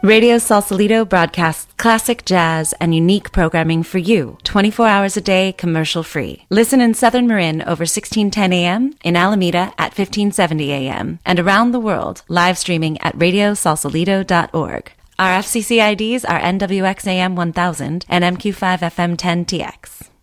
Radio Sausalito broadcasts classic jazz and unique programming for you, 24 hours a day, commercial-free. Listen in Southern Marin over 1610 AM, in Alameda at 1570 AM, and around the world, live streaming at radiosausalito.org. Our FCC IDs are NWXAM 1000 and MQ5FM 10TX.